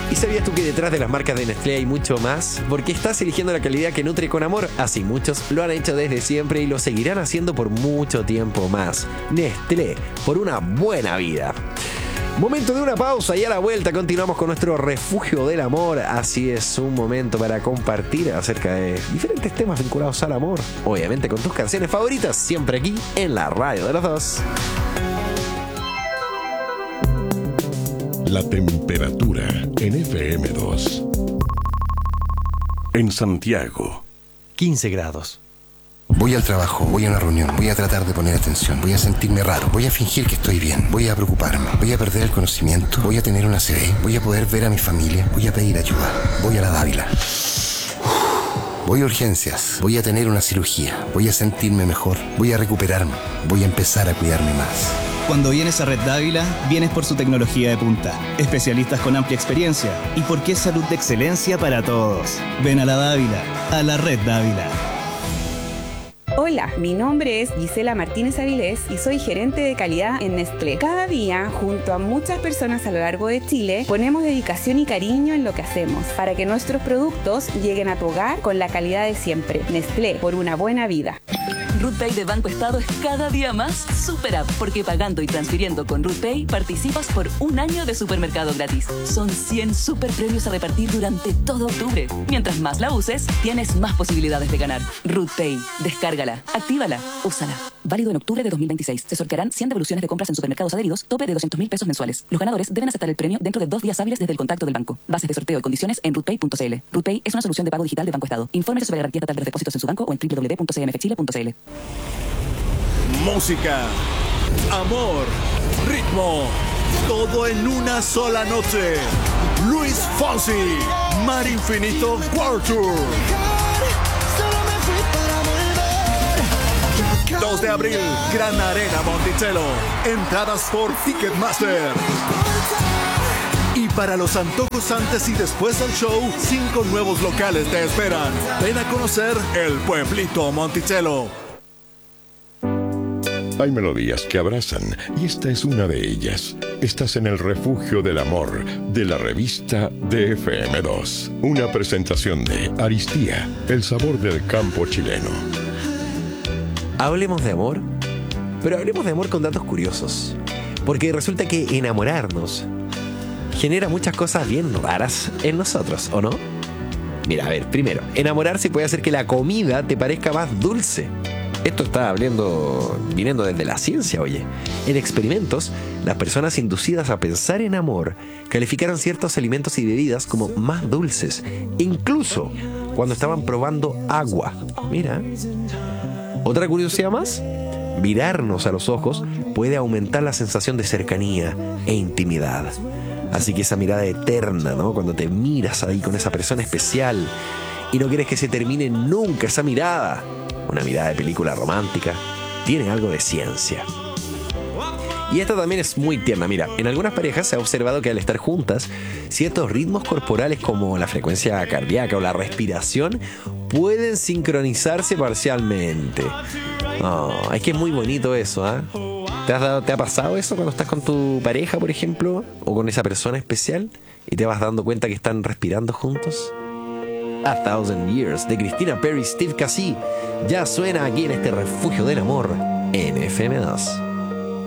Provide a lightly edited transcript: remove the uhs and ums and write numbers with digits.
¿Y sabías tú que detrás de las marcas de Nestlé hay mucho más? Porque estás eligiendo la calidad que nutre con amor. Así muchos lo han hecho desde siempre y lo seguirán haciendo por mucho tiempo más. Nestlé, por una buena vida. Momento de una pausa y a la vuelta continuamos con nuestro refugio del amor. Así es, un momento para compartir acerca de diferentes temas vinculados al amor. Obviamente con tus canciones favoritas, siempre aquí en la radio de los dos. La temperatura en FM2. En Santiago, 15 grados. Voy al trabajo, voy a una reunión, voy a tratar de poner atención, voy a sentirme raro, voy a fingir que estoy bien, voy a preocuparme, voy a perder el conocimiento, voy a tener una CB, voy a poder ver a mi familia, voy a pedir ayuda, voy a la Dávila. Voy a urgencias, voy a tener una cirugía, voy a sentirme mejor, voy a recuperarme, voy a empezar a cuidarme más. Cuando vienes a Red Dávila, vienes por su tecnología de punta, especialistas con amplia experiencia y porque es salud de excelencia para todos. Ven a la Dávila, a la Red Dávila. Hola, mi nombre es Gisela Martínez Avilés y soy gerente de calidad en Nestlé. Cada día, junto a muchas personas a lo largo de Chile, ponemos dedicación y cariño en lo que hacemos para que nuestros productos lleguen a tu hogar con la calidad de siempre. Nestlé, por una buena vida. RootPay de Banco Estado es cada día más Super App, porque pagando y transfiriendo con RootPay participas por un año de supermercado gratis. Son 100 super premios a repartir durante todo octubre. Mientras más la uses, tienes más posibilidades de ganar. RootPay, descárgala, actívala, úsala. Válido en octubre de 2026. Se sortearán 100 devoluciones de compras en supermercados adheridos, tope de 200.000 pesos mensuales. Los ganadores deben aceptar el premio dentro de 2 días hábiles desde el contacto del banco. Bases de sorteo y condiciones en rootpay.cl. RootPay es una solución de pago digital de Banco Estado. Infórmese sobre la garantía estatal de los depósitos en su banco o en www.cmfchile.cl. Música, amor, ritmo, todo en una sola noche. Luis Fonsi, Mar Infinito World Tour. 2 de abril, Gran Arena Monticello. Entradas por Ticketmaster. Y para los antojos antes y después del show, 5 nuevos locales te esperan. Ven a conocer el Pueblito Monticello. hay melodías que abrazan y esta es una de ellas. Estás en el refugio del amor de la revista de FM2. Una presentación de Aristía, el sabor del campo chileno. Hablemos de amor, pero hablemos de amor con datos curiosos. Porque resulta que enamorarnos genera muchas cosas bien raras en nosotros, ¿o no? Mira, a ver, primero, enamorarse puede hacer que la comida te parezca más dulce. Esto está viniendo desde la ciencia, oye. En experimentos, las personas inducidas a pensar en amor calificaron ciertos alimentos y bebidas como más dulces, incluso cuando estaban probando agua. Mira. Otra curiosidad más, mirarnos a los ojos puede aumentar la sensación de cercanía e intimidad. Así que esa mirada eterna, ¿no? Cuando te miras ahí con esa persona especial y no quieres que se termine nunca esa mirada, una mirada de película romántica, tiene algo de ciencia. Y esta también es muy tierna. Mira, en algunas parejas se ha observado que al estar juntas, ciertos ritmos corporales como la frecuencia cardíaca o la respiración pueden sincronizarse parcialmente. Oh, es que es muy bonito eso, ¿eh? ¿Te ha pasado eso cuando estás con tu pareja, por ejemplo, o con esa persona especial y te vas dando cuenta que están respirando juntos? A Thousand Years de Christina Perri y Steve Cassie ya suena aquí en este refugio del amor en FM2.